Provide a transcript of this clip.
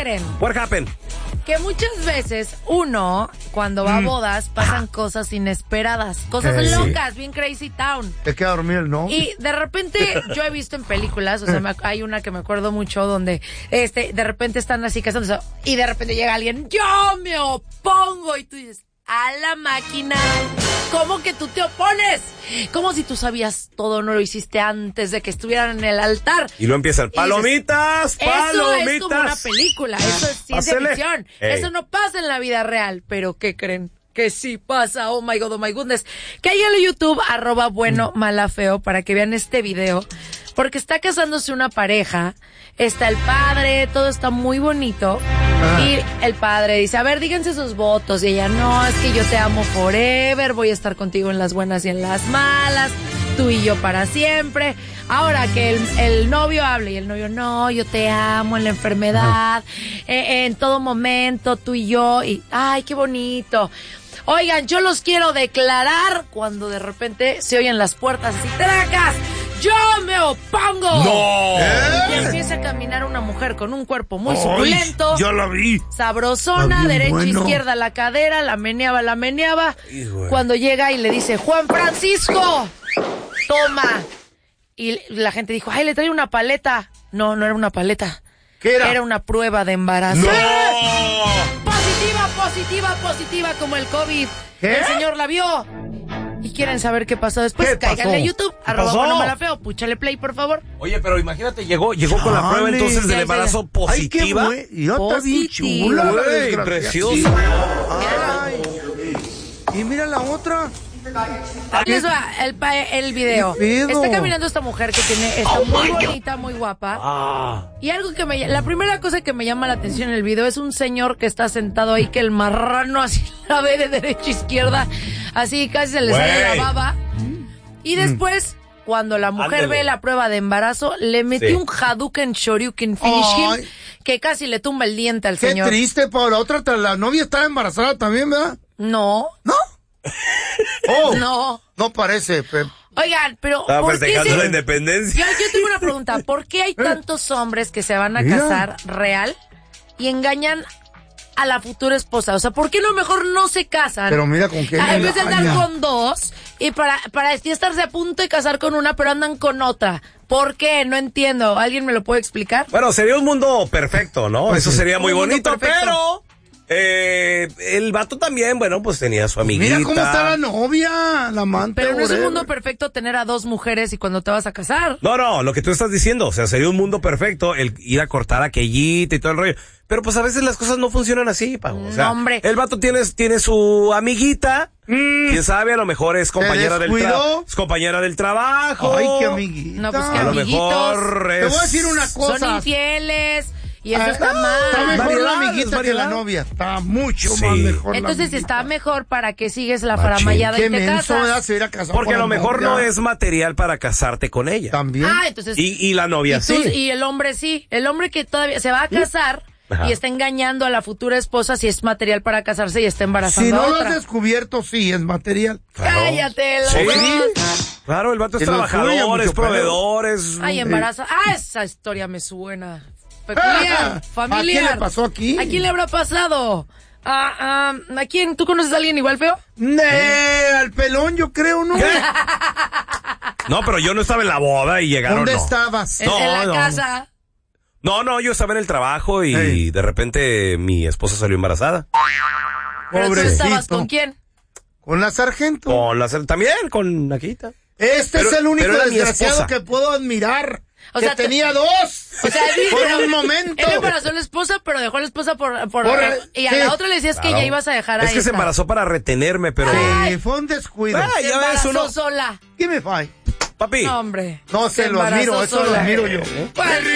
creen? What happened? Que muchas veces uno, cuando va a bodas, pasan cosas inesperadas, cosas locas, bien crazy town. Te queda dormido, ¿no? Y de repente, yo he visto en películas, o sea, hay una que me acuerdo mucho donde, de repente están así casándose y de repente llega alguien, yo me opongo, y tú dices, a la máquina, ¿cómo que tú te opones? Como si tú sabías todo, no lo hiciste antes de que estuvieran en el altar. Y luego empiezan, palomitas, palomitas. Eso es como una película, eso es ciencia ficción. Eso no pasa en la vida real, pero ¿qué creen? Que sí pasa, oh my God, oh my goodness. Que hay en YouTube, @bueno_mala_feo, para que vean este video, porque está casándose una pareja, está el padre, todo está muy bonito, y el padre dice, a ver, díganse sus votos, y ella, no, es que yo te amo forever, voy a estar contigo en las buenas y en las malas, tú y yo para siempre. Ahora que el novio hable y el novio, no, yo te amo en la enfermedad, en todo momento, tú y yo, y ay, qué bonito. Oigan, yo los quiero declarar, cuando de repente se oyen las puertas así, ¡tracas! ¡Yo me opongo! ¡No! Y empieza a caminar una mujer con un cuerpo muy suculento. Yo la vi. Sabrosona, derecha, izquierda, la cadera, la meneaba. Cuando llega y le dice, Juan Francisco, toma. Y la gente dijo, ay, le trae una paleta. No, no era una paleta. ¿Qué era? Era una prueba de embarazo. ¡No! Positiva como el COVID. ¿Qué? El señor la vio. ¿Y quieren saber qué pasó después? ¿Qué pasó? Cáiganle a YouTube, @buenomalafeo, púchale play, por favor. Oye, pero imagínate, llegó con la prueba entonces del embarazo positiva. Ay, qué yo está bien chula, la Güey, desgracia. preciosa. Ay. Y mira la otra. Ahí les va el video. ¿Qué pedo? Está caminando esta mujer que está muy bonita, muy guapa. Y algo que la primera cosa que me llama la atención en el video es un señor que está sentado ahí, que el marrano así la ve de derecha a izquierda, así casi se le sale la baba. Y después, cuando la mujer ve la prueba de embarazo, le metió un Hadouken Shoryuken Finish Him, que casi le tumba el diente al señor. Qué triste, Paula. La novia estaba embarazada también, ¿verdad? No. ¿No? Oh, No. No parece, Pep. Oigan, pero Estaba ¿por qué festejando la independencia. Yo tengo una pregunta. ¿Por qué hay tantos hombres que se van a casar real y engañan a la futura esposa? O sea, ¿por qué no mejor no se casan? Pero mira con qué En vez de andar engaña. con dos y para ya estarse a punto de casar con una, pero andan con otra. ¿Por qué? No entiendo. ¿Alguien me lo puede explicar? Bueno, sería un mundo perfecto, ¿no? Pues eso sí. sería muy Un mundo bonito, perfecto. pero el vato también, bueno, pues tenía su amiguita. Mira cómo está la novia, la amante. Pero no es un whatever. mundo perfecto tener a dos mujeres y cuando te vas a casar. No, lo que tú estás diciendo, o sea, sería un mundo perfecto el ir a cortar aquellita y todo el rollo. Pero pues a veces las cosas no funcionan así, Pau. O sea, No, hombre. el vato tiene su amiguita, quién sabe, a lo mejor es compañera descuidó? compañera del trabajo. Ay, qué amiguita. No, pues, qué A lo amiguitos. mejor Te voy a decir una cosa. Son infieles y eso está Está mal. mejor Variedad, la es amiguita que variedad. la novia. Está mucho Sí. más mejor. Entonces la está amiguita. mejor para que sigues la Machín. faramayada Qué y te menso, ¿verdad? casas. Se irá a casar Porque con a lo la mejor novia. no es material para casarte con ella. También. Ah, entonces. Y la novia tú- sí. Y el hombre sí. El hombre que todavía se va a casar Ajá. y está engañando a la futura esposa si es material para casarse y está embarazando Si no a lo otra. has descubierto, sí, es material. Claro. Cállate, Sí. loco. Claro, el vato es Que lo trabajador, fluya es mucho, proveedor, es... Ay, embaraza. Ah, esa historia me suena. Peculiar, familiar. ¿A quién le pasó aquí? ¿A quién le habrá pasado? ¿A quién? ¿Tú conoces a alguien igual feo? Al pelón, yo creo, ¿no? No, pero yo no estaba en la boda y llegaron, ¿Dónde no. estabas? En la no. casa. No, yo estaba en el trabajo y Ey. de repente mi esposa salió embarazada. ¿Pero tú Pobrecito. estabas con quién? Con la sargento. También con Naquita. Este es el único pero era mi desgraciado esposa. que puedo admirar. O que sea, tenía dos. O sea, por un momento. Él embarazó a la esposa, pero dejó a la esposa y a sí. la otra le decías que Claro. ya ibas a dejar a Es que se esta. embarazó para retenerme, pero... Sí, fue un descuido. Se ya ves embarazó uno. sola. Give me five. Papi. No, hombre. No, se lo embarazó admiro, eso lo sola. admiro yo. Pues,